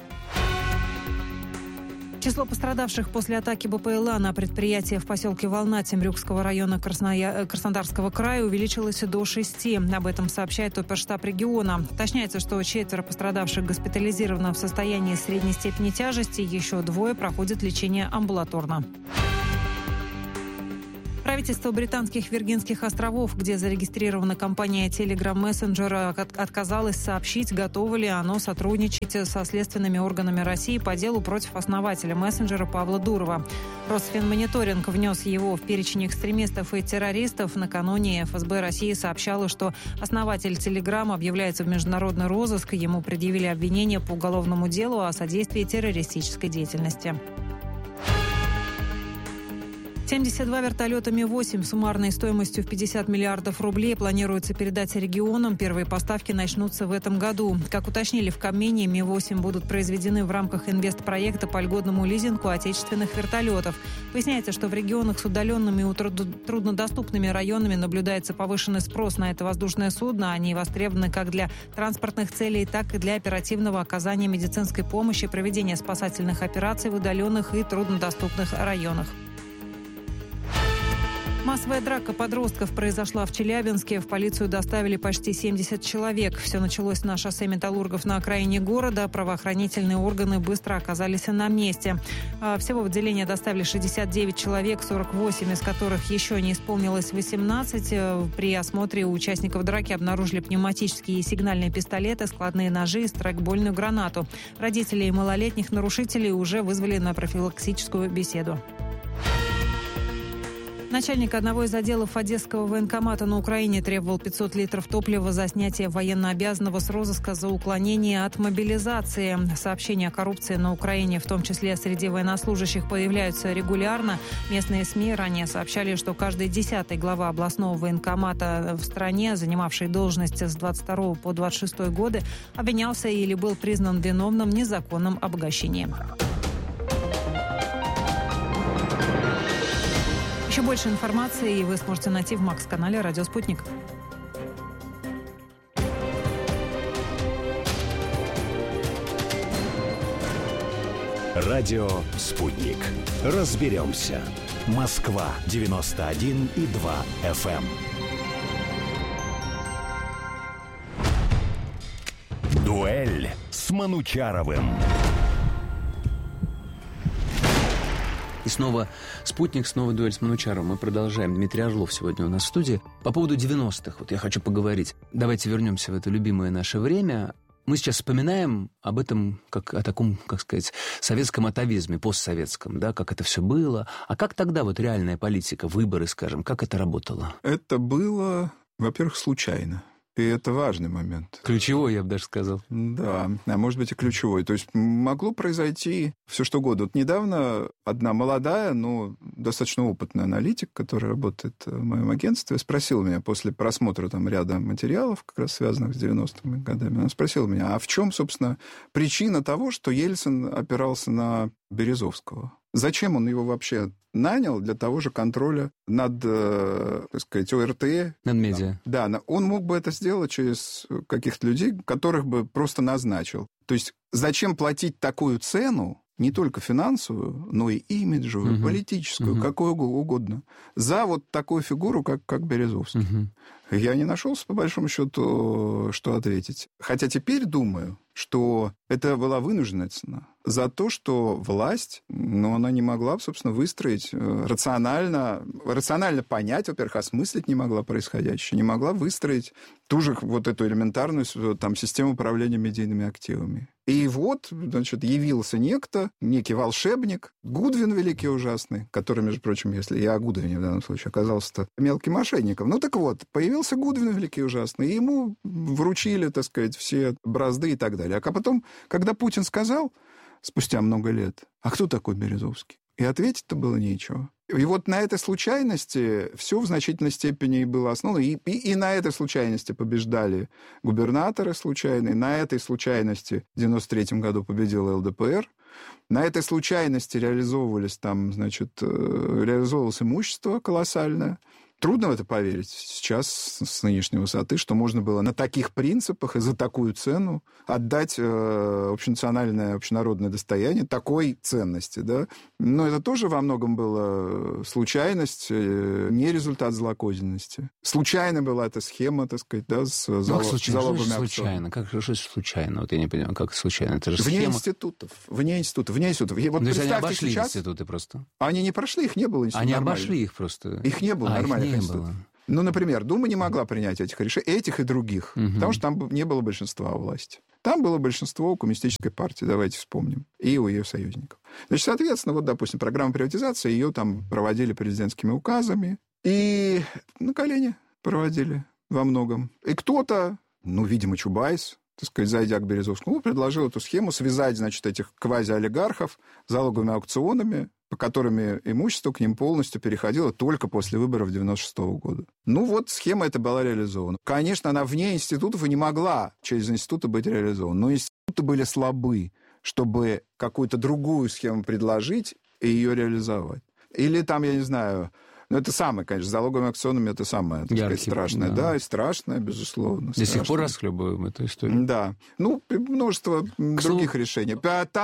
Число пострадавших после атаки БПЛА на предприятие в поселке Волна Темрюкского района Красноя... Краснодарского края увеличилось до шести. Об этом сообщает оперштаб региона. Уточняется, что четверо пострадавших госпитализировано в состоянии средней степени тяжести, еще двое проходят лечение амбулаторно. Правительство британских Виргинских островов, где зарегистрирована компания Telegram Messenger, отказалось сообщить, готово ли оно сотрудничать со следственными органами России по делу против основателя мессенджера Павла Дурова. Росфинмониторинг внес его в перечень экстремистов и террористов. Накануне эф эс бэ России сообщало, что основатель Telegram объявляется в международный розыск. Ему предъявили обвинение по уголовному делу о содействии террористической деятельности. семьдесят два вертолета Ми восемь суммарной стоимостью в пятьдесят миллиардов рублей планируется передать регионам. Первые поставки начнутся в этом году. Как уточнили в Кабмине, Ми восемь будут произведены в рамках инвестпроекта по льготному лизингу отечественных вертолетов. Поясняется, что в регионах с удаленными и труднодоступными районами наблюдается повышенный спрос на это воздушное судно. Они востребованы как для транспортных целей, так и для оперативного оказания медицинской помощи, проведения спасательных операций в удаленных и труднодоступных районах. Массовая драка подростков произошла в Челябинске. В полицию доставили почти семьдесят человек. Все началось на шоссе Металлургов на окраине города. Правоохранительные органы быстро оказались на месте. Всего в отделение доставили шестьдесят девять человек, сорок восемь из которых еще не исполнилось восемнадцать. При осмотре у участников драки обнаружили пневматические и сигнальные пистолеты, складные ножи и страйкбольную гранату. Родителей малолетних нарушителей уже вызвали на профилактическую беседу. Начальник одного из отделов Одесского военкомата на Украине требовал пятьсот литров топлива за снятие военнообязанного с розыска за уклонение от мобилизации. Сообщения о коррупции на Украине, в том числе среди военнослужащих, появляются регулярно. Местные СМИ ранее сообщали, что каждый десятый глава областного военкомата в стране, занимавший должность с двадцать второго по двадцать шестой годы, обвинялся или был признан виновным в незаконном обогащении. Еще больше информации вы сможете найти в Макс-канале «Радио Спутник». Радио «Спутник». Разберемся. Москва девяносто один и два эф эм. Дуэль с Манучаровым. И снова «Спутник», снова дуэль с Манучаровым. Мы продолжаем. Дмитрий Орлов сегодня у нас в студии. По поводу девяностых, вот я хочу поговорить. Давайте вернемся в это любимое наше время. Мы сейчас вспоминаем об этом, как о таком, как сказать, советском атовизме, постсоветском, да, как это все было. А как тогда вот реальная политика, выборы, скажем, как это работало? Это было, во-первых, случайно. И это важный момент. Ключевой, я бы даже сказал. Да, а может быть и ключевой. То есть могло произойти все что угодно. Вот недавно одна молодая, но достаточно опытная аналитик, которая работает в моем агентстве, спросила меня после просмотра там ряда материалов, как раз связанных с девяностыми годами, она спросила меня, а в чем, собственно, причина того, что Ельцин опирался на Березовского? Зачем он его вообще нанял для того же контроля над, так сказать, о эр тэ? Над медиа. Да, он мог бы это сделать через каких-то людей, которых бы просто назначил. То есть зачем платить такую цену, не только финансовую, но и имиджевую, угу. политическую, угу. какую угодно, за вот такую фигуру, как, как Березовский. Угу. Я не нашелся, по большому счету, что ответить. Хотя теперь думаю, что это была вынужденная цена за то, что власть, ну, она не могла, собственно, выстроить рационально, рационально понять, во-первых, осмыслить не могла происходящее, не могла выстроить ту же вот эту элементарную там, систему управления медийными активами. И вот, значит, явился некто, некий волшебник, Гудвин великий ужасный, который, между прочим, если я о Гудвине в данном случае, оказался-то мелким мошенником. Ну так вот, появился Гудвин великий ужасный, и ему вручили, так сказать, все бразды и так далее. А потом, когда Путин сказал, спустя много лет, а кто такой Березовский? И ответить-то было нечего. И вот на этой случайности все в значительной степени и было основано. И, и, и на этой случайности побеждали губернаторы случайные, на этой случайности в девяносто третьем году победила эл дэ пэ эр, на этой случайности реализовывались там, значит, реализовывалось имущество колоссальное. Трудно в это поверить сейчас с нынешней высоты, что можно было на таких принципах и за такую цену отдать э, общенациональное, общенародное достояние такой ценности. Да? Но это тоже во многом была случайность, э, не результат злокозненности. Случайно была эта схема, так сказать, да, с зало- как случайно? залоговыми Что случайно? Как что случайно? Вот я не понимаю, как случайно? Это же вне схема... институтов. Вне институтов. Вне институтов. И вот То есть они представьте обошли сейчас... институты просто? Они не прошли, их не было институтов. Они нормально. обошли их просто? Их не было а, нормальных их не институтов. было. Ну, например, Дума не могла принять этих решений, этих и других, угу. потому что там не было большинства у власти. Там было большинство у коммунистической партии, давайте вспомним, и у ее союзников. Значит, соответственно, вот, допустим, программа приватизации, ее там проводили президентскими указами, и на колени проводили во многом. И кто-то, ну, видимо, Чубайс, так сказать, зайдя к Березовскому, предложил эту схему связать, значит, этих квазиолигархов залоговыми аукционами, по которым имущество к ним полностью переходило только после выборов девяносто шестого года. Ну вот, схема эта была реализована. Конечно, она вне институтов и не могла через институты быть реализована, но институты были слабы, чтобы какую-то другую схему предложить и ее реализовать. Или там, я не знаю... Ну, это самое, конечно, с залоговыми аукционами это самое, так сказать, страшное. Да. да, и страшное, безусловно. До страшное. сих пор расхлебываем эту историю. Да. Ну, множество К других слову... решений.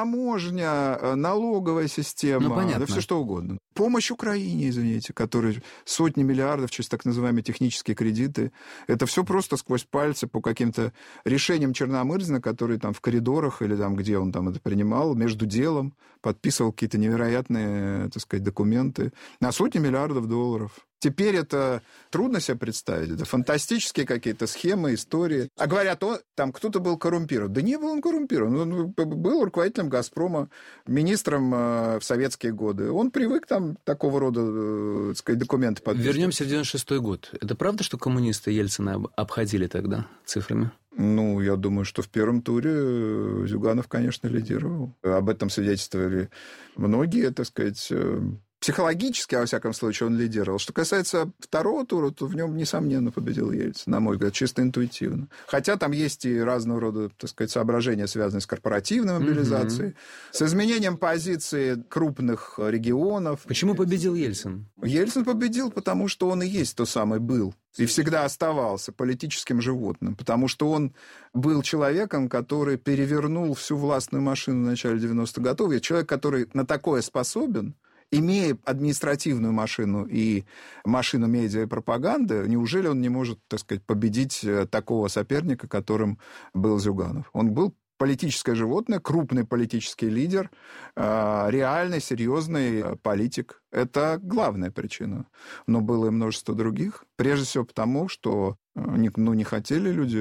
Таможня, налоговая система, ну, понятно. Да все что угодно. Помощь Украине, извините, которая сотни миллиардов через так называемые технические кредиты. Это все просто сквозь пальцы по каким-то решениям Черномырдина, который там в коридорах или там, где он там это принимал, между делом подписывал какие-то невероятные, так сказать, документы на сотни миллиардов долларов. Теперь это трудно себе представить. Это фантастические какие-то схемы, истории. А говорят, о, там кто-то был коррумпирован. Да не был он коррумпирован. Он был руководителем «Газпрома», министром э, в советские годы. Он привык там такого рода, э, так сказать, документы подписывать. Вернемся в девяносто шестой год. Это правда, что коммунисты Ельцина обходили тогда цифрами? Ну, я думаю, что в первом туре Зюганов, конечно, лидировал. Об этом свидетельствовали многие, так сказать... Психологически, во всяком случае, он лидировал. Что касается второго тура, то в нем, несомненно, победил Ельцин, на мой взгляд, чисто интуитивно. Хотя там есть и разного рода, так сказать, соображения, связанные с корпоративной мобилизацией, mm-hmm. с изменением позиции крупных регионов. Почему победил Ельцин? Ельцин победил, потому что он и есть то самый был. И всегда оставался политическим животным, потому что он был человеком, который перевернул всю властную машину в начале девяностых годов. И человек, который на такое способен, имея административную машину и машину медиа и пропаганды, неужели он не может, так сказать, победить такого соперника, которым был Зюганов? Он был политическое животное, крупный политический лидер, реальный, серьезный политик. Это главная причина. Но было и множество других. Прежде всего потому, что ну, не хотели люди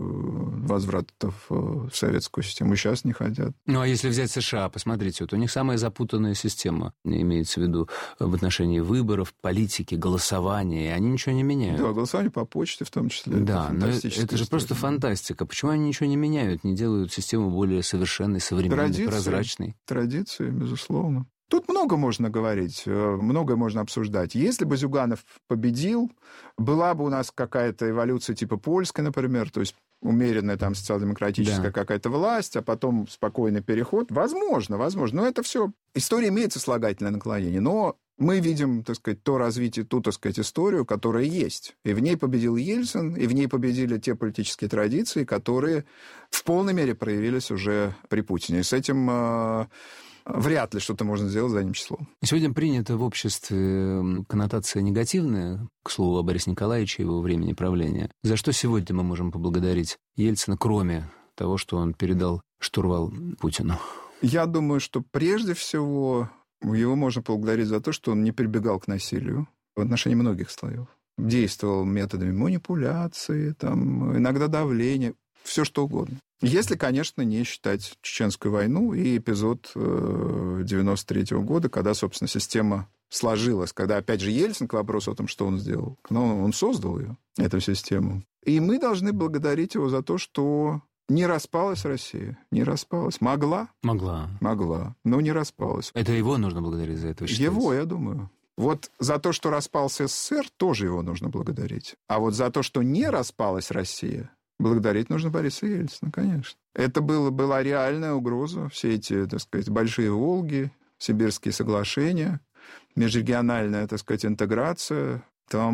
возврата в советскую систему, и сейчас не хотят. Ну, а если взять США, посмотрите, вот у них самая запутанная система, имеется в виду в отношении выборов, политики, голосования, и они ничего не меняют. Да, голосование по почте в том числе. Да, но это же история. Просто фантастика. Почему они ничего не меняют, не делают систему более совершенной, современной, традиции, прозрачной? Традиции, безусловно. Тут много можно говорить, многое можно обсуждать. Если бы Зюганов победил, была бы у нас какая-то эволюция типа польской, например, то есть умеренная там социал-демократическая да. какая-то власть, а потом спокойный переход. Возможно, возможно. Но это все... История имеет сослагательное наклонение, но мы видим, так сказать, то развитие, ту, так сказать, историю, которая есть. И в ней победил Ельцин, и в ней победили те политические традиции, которые в полной мере проявились уже при Путине. И с этим... вряд ли что-то можно сделать задним числом. Сегодня принята в обществе коннотация негативная, к слову, о Борисе Николаевиче и его времени правления. За что сегодня мы можем поблагодарить Ельцина, кроме того, что он передал штурвал Путину? Я думаю, что прежде всего его можно поблагодарить за то, что он не прибегал к насилию в отношении многих слоев. Действовал методами манипуляции, там, иногда давления, все что угодно. Если, конечно, не считать Чеченскую войну и эпизод девяносто третьего года, когда, собственно, система сложилась, когда, опять же, Ельцин к вопросу о том, что он сделал, но он создал ее, эту систему. И мы должны благодарить его за то, что не распалась Россия, не распалась. Могла? Могла. Могла, но не распалась. Это его нужно благодарить за это, считается? Его, я думаю. Вот за то, что распался СССР, тоже его нужно благодарить. А вот за то, что не распалась Россия, благодарить нужно Бориса Ельцина, конечно. Это было, была реальная угроза. Все эти, так сказать, большие Волги, Сибирские соглашения, межрегиональная, так сказать, интеграция.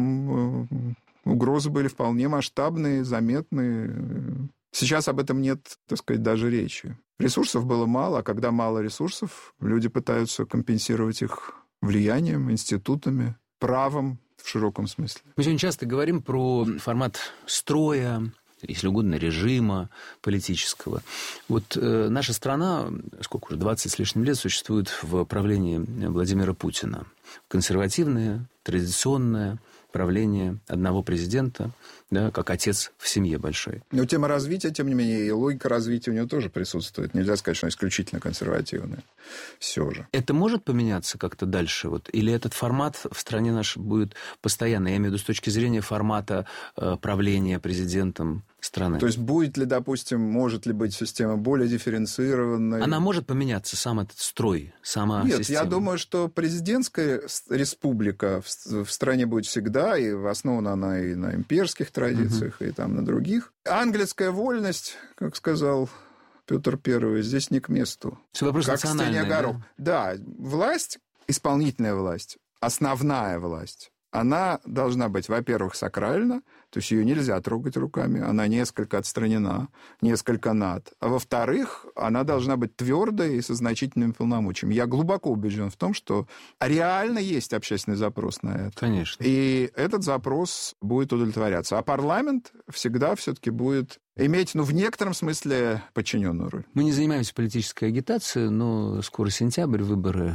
Там э, угрозы были вполне масштабные, заметные. Сейчас об этом нет, так сказать, даже речи. Ресурсов было мало, а когда мало ресурсов, люди пытаются компенсировать их влиянием, институтами, правом в широком смысле. Мы сегодня часто говорим про формат строя, если угодно, режима политического. Вот э, наша страна, сколько уже, двадцать с лишним лет существует в правлении Владимира Путина. Консервативное, традиционное правление одного президента, да, как отец в семье большой. Но тема развития, тем не менее, и логика развития у него тоже присутствует. Нельзя сказать, что она исключительно консервативная. Все же. Это может поменяться как-то дальше? Вот? Или этот формат в стране нашей будет постоянно? Я имею в виду с точки зрения формата э, правления президентом страны. То есть будет ли, допустим, может ли быть система более дифференцированной? Она может поменяться, сам этот строй, сама Нет, система? я думаю, что президентская республика в, в стране будет всегда, и основана она и на имперских традициях, uh-huh. и там на других. Английская вольность, как сказал Петр Первый, здесь не к месту. Все вопрос как национальный, горох. Да? да, власть, исполнительная власть, основная власть, она должна быть, во-первых, сакральна, то есть ее нельзя трогать руками, она несколько отстранена, несколько над. А во-вторых, она должна быть твердой и со значительными полномочиями. Я глубоко убежден в том, что реально есть общественный запрос на это. Конечно. И этот запрос будет удовлетворяться. А парламент всегда все-таки будет иметь, ну, в некотором смысле подчиненную роль. Мы не занимаемся политической агитацией, но скоро сентябрь, выборы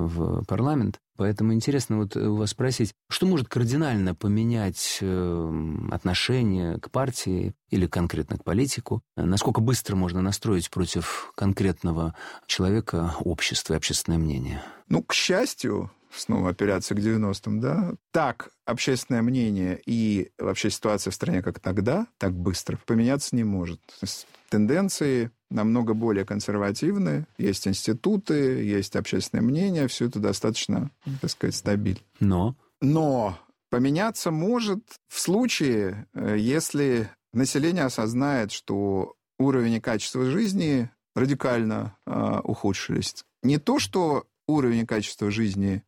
в парламент. Поэтому интересно вот у вас спросить, что может кардинально поменять отношение к партии или конкретно к политику? Насколько быстро можно настроить против конкретного человека общество и общественное мнение? Ну, к счастью, снова апелляция к девяностым, да, так общественное мнение и вообще ситуация в стране, как тогда, так быстро поменяться не может. То есть тенденции намного более консервативные, есть институты, есть общественное мнение, все это достаточно, так сказать, стабильно. Но? Но поменяться может в случае, если население осознает, что уровень и качество жизни радикально э, ухудшились. Не то, что уровень и качество жизни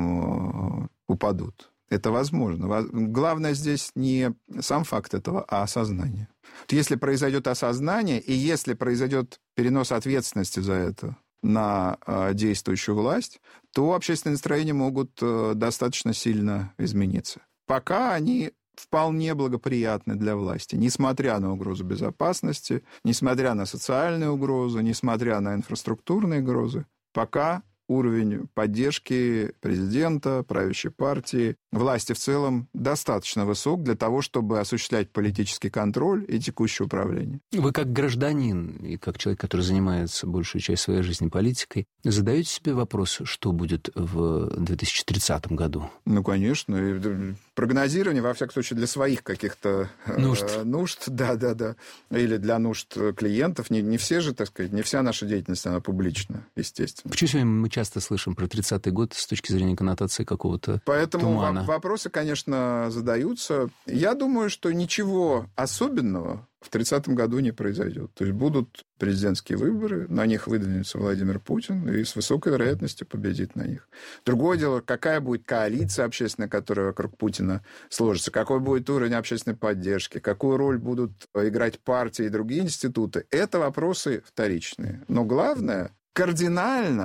там упадут. Это возможно. Главное здесь не сам факт этого, а осознание. Если произойдет осознание, и если произойдет перенос ответственности за это на действующую власть, то общественные настроения могут достаточно сильно измениться. Пока они вполне благоприятны для власти, несмотря на угрозу безопасности, несмотря на социальные угрозы, несмотря на инфраструктурные угрозы. Пока уровень поддержки президента, правящей партии, власти в целом достаточно высок для того, чтобы осуществлять политический контроль и текущее управление. Вы как гражданин и как человек, который занимается большую часть своей жизни политикой, задаете себе вопрос, что будет в две тысячи тридцатом году? Ну, конечно. И прогнозирование, во всяком случае, для своих каких-то нужд. Э, нужд, да, да, да. Или для нужд клиентов. Не, не все же, так сказать, не вся наша деятельность, она публична, естественно. Почему сегодня мы часто слышим про тридцатый год с точки зрения коннотации какого-то Поэтому тумана? Вопросы, конечно, задаются. Я думаю, что ничего особенного в тридцатом году не произойдет. То есть будут президентские выборы, на них выдвинется Владимир Путин и с высокой вероятностью победит на них. Другое дело, какая будет коалиция общественная, которая вокруг Путина сложится, какой будет уровень общественной поддержки, какую роль будут играть партии и другие институты. Это вопросы вторичные. Но главное, кардинально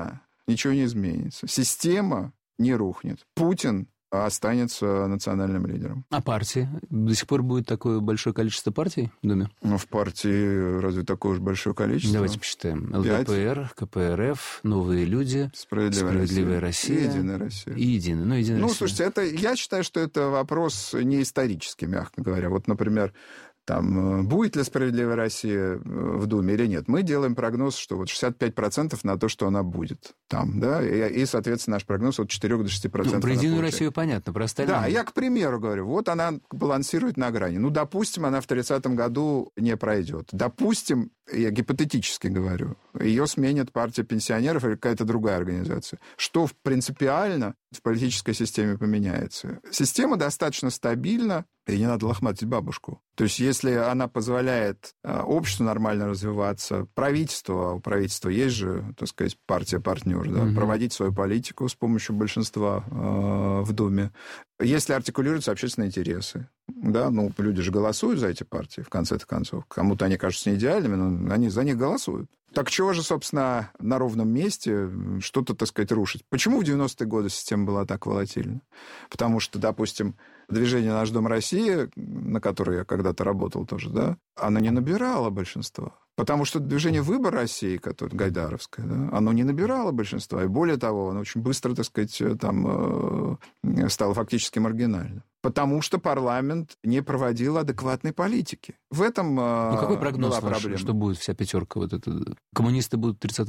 ничего не изменится. Система не рухнет. Путин останется национальным лидером. А партии? До сих пор будет такое большое количество партий в Думе? Ну, в партии разве такое уж большое количество? Давайте посчитаем. ЛДПР, КПРФ, Новые люди, Справедливая, Справедливая Россия, Россия и Единая Россия. И Единая. Ну, Единая ну Россия. слушайте, это, я считаю, что это вопрос не исторический, мягко говоря. Вот, например, там, будет ли «Справедливая Россия» в Думе или нет. Мы делаем прогноз, что вот шестьдесят пять процентов на то, что она будет там, да, и, и соответственно, наш прогноз от четыре до шести процентов. Ну, про «Единую Россию» понятно, про остальные. Да, я, к примеру, говорю, вот она балансирует на грани. Ну, допустим, она в тридцатом году не пройдет. Допустим, я гипотетически говорю, ее сменит партия пенсионеров или какая-то другая организация. Что принципиально в политической системе поменяется? Система достаточно стабильна, и не надо лохматить бабушку. То есть, если она позволяет обществу нормально развиваться, правительство, у правительства есть же, так сказать, партия-партнер, да, mm-hmm. проводить свою политику с помощью большинства э, в Думе. Если артикулируются общественные интересы, да, ну, люди же голосуют за эти партии, в конце-то концов. Кому-то они кажутся не идеальными, но они за них голосуют. Так чего же, собственно, на ровном месте что-то, так сказать, рушить? Почему в девяностые годы система была так волатильна? Потому что, допустим, движение «Наш дом России», на которое я когда-то работал тоже, да, оно не набирало большинства. Потому что движение «Выбор России», которое гайдаровское, да, оно не набирало большинства. И более того, оно очень быстро, так сказать, там, э, стало фактически маргинальным. Потому что парламент не проводил адекватной политики. В этом э, ну, какой прогноз была ваш, проблема. Что будет вся пятерка? Вот это? Коммунисты будут в тридцатом